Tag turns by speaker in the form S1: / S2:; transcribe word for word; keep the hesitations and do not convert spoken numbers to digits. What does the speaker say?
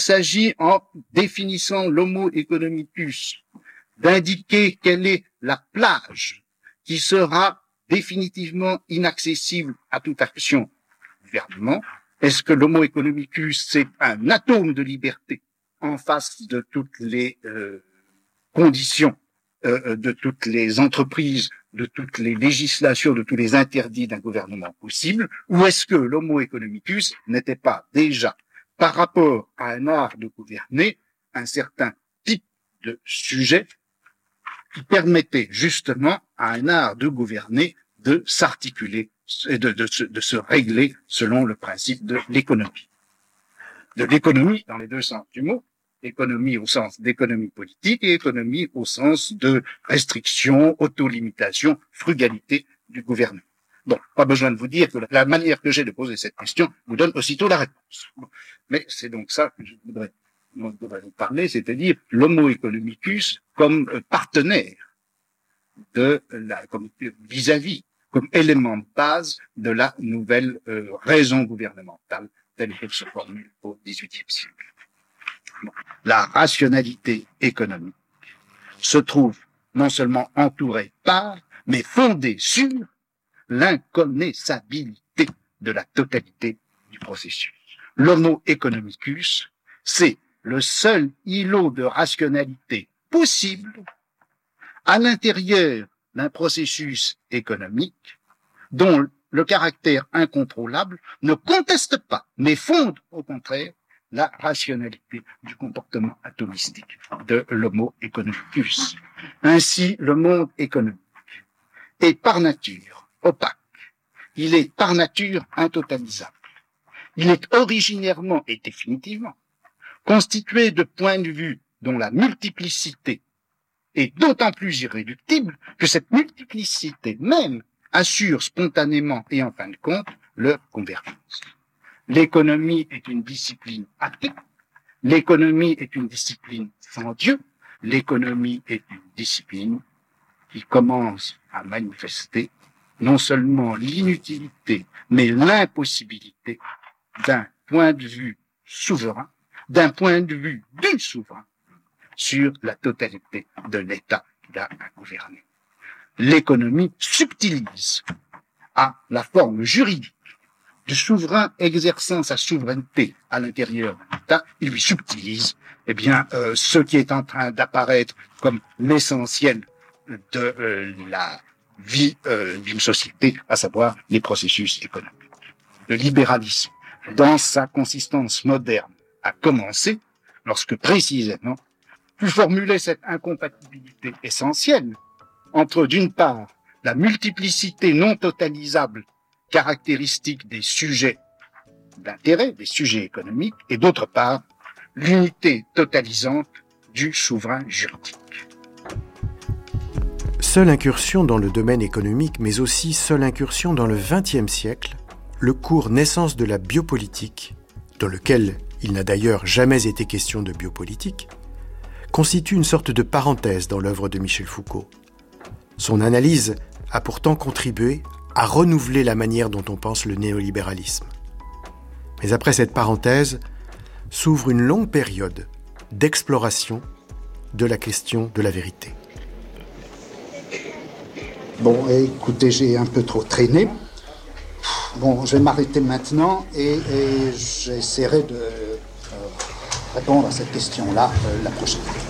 S1: s'agit, en définissant l'homo economicus, d'indiquer quelle est la plage qui sera définitivement inaccessible à toute action du gouvernement? Est-ce que l'homo economicus, c'est un atome de liberté en face de toutes les euh, conditions, euh, de toutes les entreprises, de toutes les législations, de tous les interdits d'un gouvernement possible? Ou est-ce que l'homo economicus n'était pas déjà, par rapport à un art de gouverner, un certain type de sujet qui permettait justement à un art de gouverner de s'articuler et de, de, se, de se régler selon le principe de l'économie. De l'économie dans les deux sens du mot, économie au sens d'économie politique et économie au sens de restriction, autolimitation, frugalité du gouvernement. Bon, pas besoin de vous dire que la manière que j'ai de poser cette question vous donne aussitôt la réponse. Bon, mais c'est donc ça que je voudrais, je voudrais vous parler, c'est-à-dire l'homo economicus comme partenaire de la, comme vis-à-vis, comme élément de base de la nouvelle euh, raison gouvernementale telle qu'elle se formule au dix-huitième siècle. Bon. La rationalité économique se trouve non seulement entourée par, mais fondée sur l'inconnaissabilité de la totalité du processus. L'homo economicus, c'est le seul îlot de rationalité possible à l'intérieur d'un processus économique dont le caractère incontrôlable ne conteste pas, mais fonde au contraire la rationalité du comportement atomistique de l'homo economicus. Ainsi, le monde économique est par nature opaque, il est par nature intotalisable, il est originairement et définitivement constitué de points de vue dont la multiplicité est d'autant plus irréductible que cette multiplicité même assure spontanément et en fin de compte leur convergence. L'économie est une discipline athée, l'économie est une discipline sans Dieu, l'économie est une discipline qui commence à manifester non seulement l'inutilité, mais l'impossibilité d'un point de vue souverain, d'un point de vue du souverain, sur la totalité de l'État qu'il a à gouverner. L'économie subtilise à la forme juridique du souverain exerçant sa souveraineté à l'intérieur d'un État, il lui subtilise, eh bien, euh, ce qui est en train d'apparaître comme l'essentiel de euh, la vie euh, d'une société, à savoir les processus économiques. Le libéralisme, dans sa consistance moderne, a commencé lorsque précisément fut formulée cette incompatibilité essentielle entre, d'une part, la multiplicité non totalisable caractéristique des sujets d'intérêt, des sujets économiques, et d'autre part, l'unité totalisante du souverain juridique.
S2: Seule incursion dans le domaine économique, mais aussi seule incursion dans le vingtième siècle, le cours Naissance de la biopolitique, dans lequel il n'a d'ailleurs jamais été question de biopolitique, constitue une sorte de parenthèse dans l'œuvre de Michel Foucault. Son analyse a pourtant contribué à renouveler la manière dont on pense le néolibéralisme. Mais après cette parenthèse, s'ouvre une longue période d'exploration de la question de la vérité.
S1: Bon, écoutez, j'ai un peu trop traîné. Bon, je vais m'arrêter maintenant et, et j'essaierai de euh, répondre à cette question-là euh, la prochaine fois.